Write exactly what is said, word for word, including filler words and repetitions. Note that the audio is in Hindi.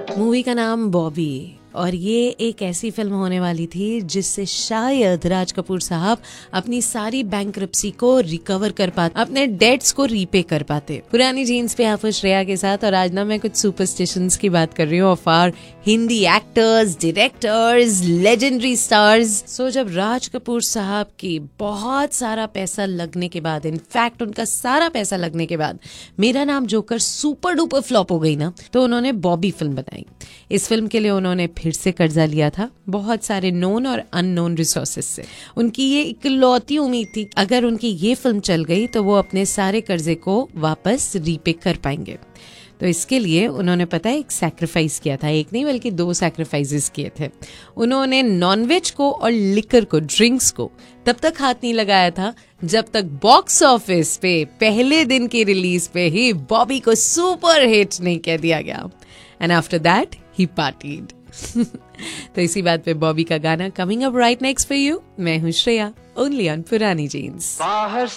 मूवी का नाम बॉबी, और ये एक ऐसी फिल्म होने वाली थी जिससे शायद राज कपूर साहब अपनी सारी बैंक्रप्सी को रिकवर कर पाते, अपने डेट्स को रीपे कर पाते। पुरानी जीन्स पे आप श्रेया के साथ, और आज ना मैं कुछ सुपरस्टिशंस की बात कर रही हूँ of our Hindi actors, directors, legendary stars. सो जब राज कपूर साहब की बहुत सारा पैसा लगने के बाद, इनफैक्ट उनका सारा पैसा लगने के बाद मेरा नाम जोकर सुपर डुपर फ्लॉप हो गई ना, तो उन्होंने बॉबी फिल्म बनाई। इस फिल्म के लिए उन्होंने फिर से कर्जा लिया था, बहुत सारे नोन और अननोन रिसोर्सेज से। उनकी ये इकलौती उम्मीद थी अगर उनकी ये फिल्म चल गई तो वो अपने सारे कर्जे को वापस रीपे कर पाएंगे। तो इसके लिए उन्होंने पता है एक सैक्रिफाइस किया था, एक नहीं बल्कि दो सैक्रिफाइसेस किए थे। उन्होंने नॉनवेज को और लिकर को, ड्रिंक्स को तब तक हाथ नहीं लगाया था जब तक बॉक्स ऑफिस पे पहले दिन की रिलीज पे ही बॉबी को सुपर हिट नहीं कह दिया गया। And after that he partied. तो इसी बात पे बॉबी का गाना coming up right next for you. मैं हूँ श्रेया, ओनली ऑन पुरानी जीन्स।